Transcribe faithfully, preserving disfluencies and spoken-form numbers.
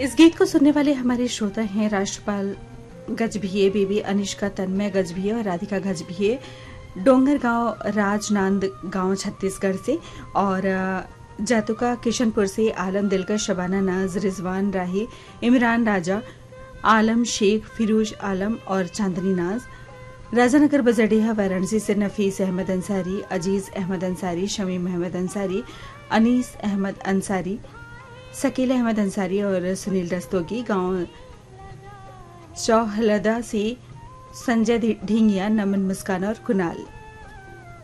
इस गीत को सुनने वाले हमारे श्रोता हैं राष्ट्रपाल गजभिये, बेबी अनिष्का तन्मय गजभिये और राधिका गजभिये, डोंगर गांव राजनांद गांव छत्तीसगढ़ से, और जातुका किशनपुर से आलम दिलकर, शबाना नाज, रिजवान राही, इमरान राजा, आलम शेख, फिरोज आलम और चांदनी नाज। राजानगर बजड़िया वाराणसी से नफीस अहमद अंसारी, अजीज अहमद अंसारी, शमीम अहमद अंसारी, अनीस अहमद अंसारी, शकील अहमद अंसारी और सुनील रस्तोगी। गांव चौहलदा से संजय ढींगिया, नमन मुस्कान और कुणाल।